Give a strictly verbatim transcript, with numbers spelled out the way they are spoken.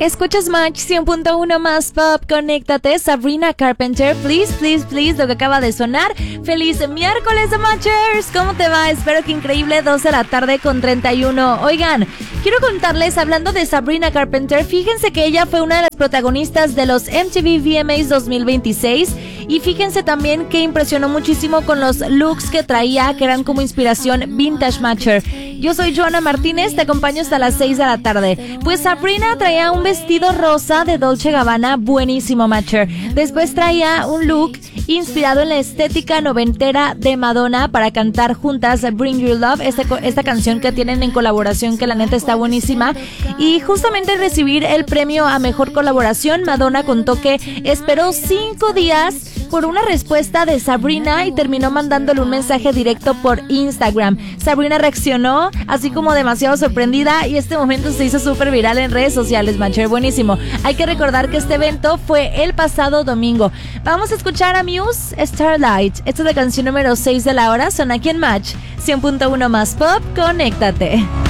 Escuchas Match cien punto uno más pop, conéctate. Sabrina Carpenter, please, please, please, lo que acaba de sonar. Feliz miércoles de Matchers, ¿cómo te va? Espero que increíble, dos de la tarde con treinta y uno. Oigan, quiero contarles, hablando de Sabrina Carpenter, fíjense que ella fue una de las protagonistas de los M T V V M As dos mil veintiséis. Y fíjense también que impresionó muchísimo con los looks que traía, que eran como inspiración vintage Matcher. Yo soy Joana Martínez, te acompaño hasta las seis de la tarde. Pues Sabrina traía un vestido rosa de Dolce Gabbana, buenísimo Matcher. Después traía un look inspirado en la estética noventera de Madonna para cantar juntas Bring Your Love, esta, esta canción que tienen en colaboración, que la neta está buenísima. Y justamente al recibir el premio a mejor colaboración, Madonna contó que esperó cinco días por una respuesta de Sabrina y terminó mandándole un mensaje directo por Instagram. Sabrina reaccionó así como demasiado sorprendida y este momento se hizo súper viral en redes sociales, Matcher, buenísimo. Hay que recordar que este evento fue el pasado domingo. Vamos a escuchar a Muse, Starlight. Esta es la canción número seis de la hora, son aquí en Match cien punto uno más pop, conéctate.